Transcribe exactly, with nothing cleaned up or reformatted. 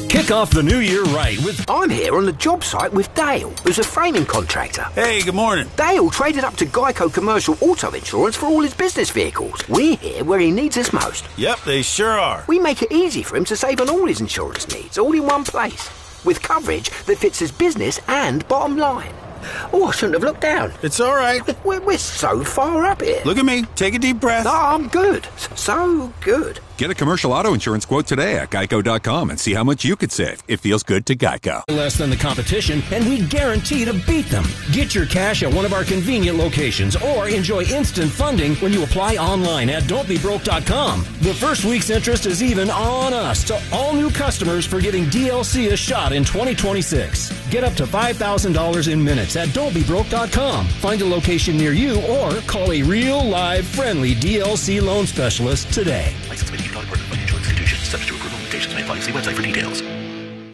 Kick off the new year right with... I'm here on the job site with Dale, who's a framing contractor. Hey, good morning. Dale traded up to Geico Commercial Auto Insurance for all his business vehicles. We're here where he needs us most. Yep, they sure are. We make it easy for him to save on all his insurance needs, all in one place, with coverage that fits his business and bottom line. Oh, I shouldn't have looked down. It's all right. We're, we're so far up here. Look at me. Take a deep breath. Oh, I'm good. So good. Get a commercial auto insurance quote today at geico dot com and see how much you could save. It feels good to Geico. Less than the competition, and we guarantee to beat them. Get your cash at one of our convenient locations or enjoy instant funding when you apply online at don't be broke dot com. The first week's interest is even on us to all new customers for giving D L C a shot in twenty twenty-six. Get up to five thousand dollars in minutes at don't be broke dot com. Find a location near you or call a real, live, friendly D L C loan specialist today. License may be not a part of financial institution. Subject to approval limitations may apply. See website for details.